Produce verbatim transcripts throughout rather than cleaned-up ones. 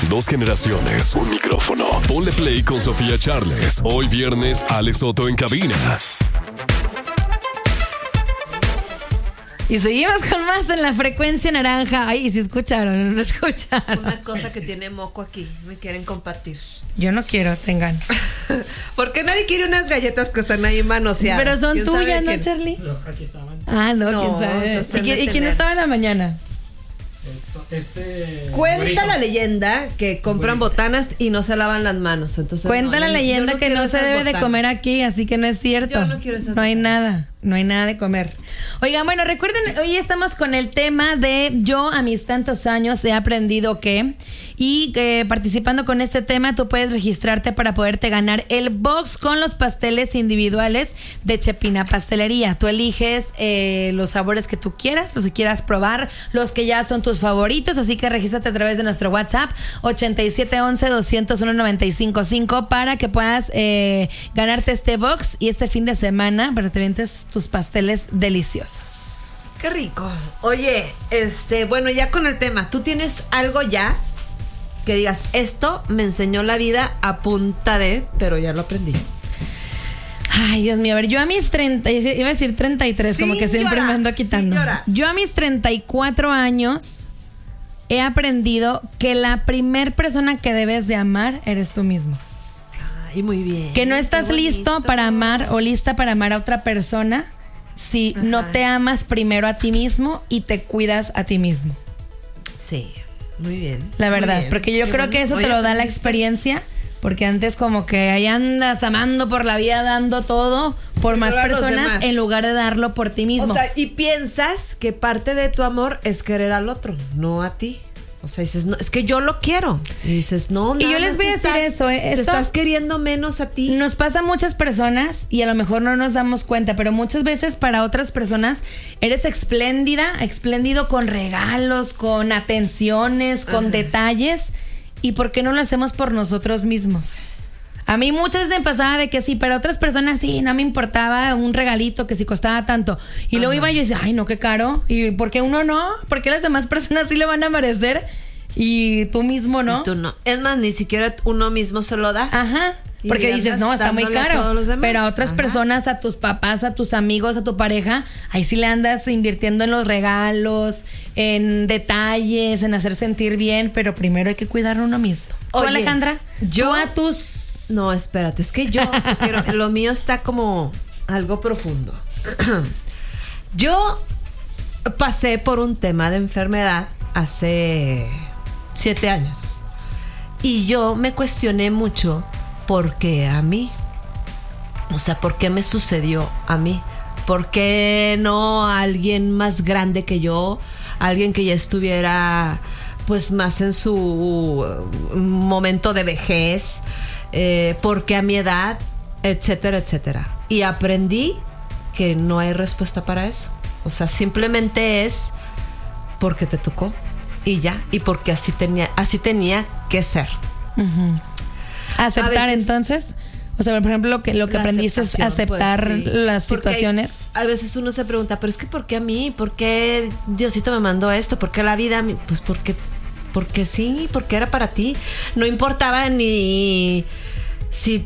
Dos generaciones, un micrófono. Ponle play con Sofía Charles. Hoy viernes, Ale Soto en cabina. Y seguimos con más en la frecuencia naranja. Ay, si escucharon, no escucharon. Una cosa que tiene moco aquí, me quieren compartir. Yo no quiero, tengan. ¿Por qué nadie quiere unas galletas que están ahí manoseadas? Pero son tuyas, ¿no, Charlie? No, aquí estaban. Ah, no, No, quién sabe. entonces ¿Y, quién, de ¿y quién tener. estaba en la mañana? Este. Cuenta güerito. la leyenda que compran Güerito. botanas y no se lavan las manos. Entonces, Cuenta no, la yo- leyenda yo que quiero no se esas debe de botanas. comer aquí, así que no es cierto. Yo no quiero esas No hay botanas. nada, no hay nada de comer. Oigan, bueno, recuerden, hoy estamos con el tema de yo a mis tantos años he aprendido que... Y eh, participando con este tema, tú puedes registrarte para poderte ganar el box con los pasteles individuales de Chepina Pastelería. Tú eliges eh, los sabores que tú quieras, los que quieras probar, los que ya son tus favoritos. Así que regístrate a través de nuestro WhatsApp ochenta y siete once, doscientos uno, noventa y cinco cinco para que puedas eh, ganarte este box y este fin de semana para que te vientes tus pasteles deliciosos. Qué rico. Oye, este, bueno, ya con el tema, ¿tú tienes algo ya que digas, esto me enseñó la vida a punta de, pero ya lo aprendí? Ay, Dios mío, a ver, yo a mis treinta, iba a decir treinta y tres, como que siempre Señora, me ando quitando. señora. Yo a mis treinta y cuatro años he aprendido que la primer persona que debes de amar eres tú mismo. Ay, muy bien. Que no estás Qué listo bonito. para amar o lista para amar a otra persona si Ajá. no te amas primero a ti mismo y te cuidas a ti mismo. Sí, muy bien. La muy verdad, bien. porque yo Qué creo bonito. que eso te Oye, lo da la pues, experiencia, porque antes como que ahí andas amando por la vida, dando todo por Primero más a los personas demás. en lugar de darlo por ti mismo. O sea, y piensas que parte de tu amor es querer al otro, no a ti. O sea, dices, no, es que yo lo quiero. Y dices, no, Y yo nada les más voy a te decir estás- eso, ¿eh? Te Esto- estás queriendo menos a ti. Nos pasa a muchas personas y a lo mejor no nos damos cuenta, pero muchas veces para otras personas eres espléndida, espléndido con regalos, con atenciones, con Ajá. detalles. ¿Y por qué no lo hacemos por nosotros mismos? A mí muchas veces me pasaba de que sí, pero otras personas sí, no me importaba un regalito que si costaba tanto. Y luego Ajá. iba yo y decía, ay, no, qué caro. ¿Y por qué uno no? ¿Por qué las demás personas sí le van a merecer? Y tú mismo no. Y tú no. Es más, ni siquiera uno mismo se lo da. Ajá. Y Porque dices, andas no, está muy dándole a caro. todos los demás. Pero a otras Ajá. personas, a tus papás, a tus amigos, a tu pareja, ahí sí le andas invirtiendo en los regalos, en detalles, en hacer sentir bien, pero primero hay que cuidar a uno mismo. ¿Tú, Oye, Alejandra? yo- ¿Tú a tus... No, espérate, es que yo quiero, lo mío está como algo profundo. Yo pasé por un tema de enfermedad hace siete años y yo me cuestioné mucho por qué a mí, o sea, por qué me sucedió a mí, por qué no a alguien más grande que yo, alguien que ya estuviera pues más en su uh, momento de vejez, eh, porque a mi edad, etcétera, etcétera. Y aprendí que no hay respuesta para eso. O sea, simplemente es porque te tocó y ya, y porque así tenía, así tenía que ser. Ujú. Aceptar A veces- entonces. O sea, por ejemplo, lo que, lo que La aprendiste es aceptación, aceptar pues, sí. las Porque hay- situaciones. A veces uno se pregunta, pero es que ¿por qué a mí? ¿Por qué Diosito me mandó esto? ¿Por qué la vida a mí? Pues porque, porque sí, porque era para ti. No importaba ni si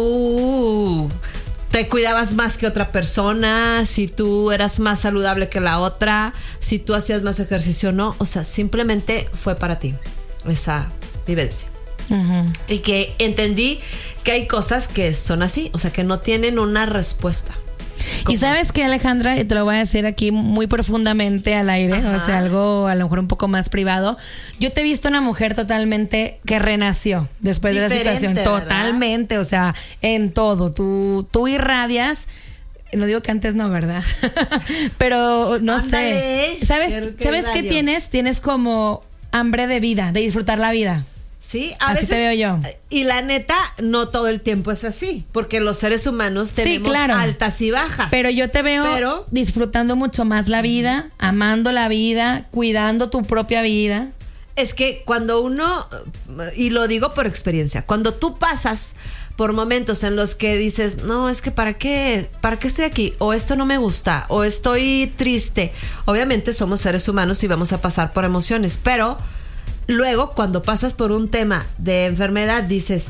tú te cuidabas más que otra persona, si tú eras más saludable que la otra, si tú hacías más ejercicio o no. O sea, simplemente fue para ti esa vivencia. Ujú. Y que entendí que hay cosas que son así, o sea, que no tienen una respuesta. Y sabes que, Alejandra, y te lo voy a decir aquí muy profundamente al aire, Ajá. o sea, algo a lo mejor un poco más privado. Yo te he visto una mujer totalmente que renació después Diferente, de la situación. ¿verdad? Totalmente, o sea, en todo. Tú, tú irradias. No digo que antes no, ¿verdad? Pero no Ándale. sé. ¿Sabes, Qué- qué ¿sabes qué radio. tienes? Tienes como hambre de vida, de disfrutar la vida. Sí, a Así veces, te veo yo. Y la neta, no todo el tiempo es así, porque los seres humanos Sí, tenemos claro. altas y bajas. Pero yo te veo Pero- disfrutando mucho más la vida, amando la vida, cuidando tu propia vida. Es que cuando uno, y lo digo por experiencia, cuando tú pasas por momentos en los que dices, no, es que para qué, para qué estoy aquí, o esto no me gusta, o estoy triste, obviamente somos seres humanos y vamos a pasar por emociones, pero luego cuando pasas por un tema de enfermedad dices,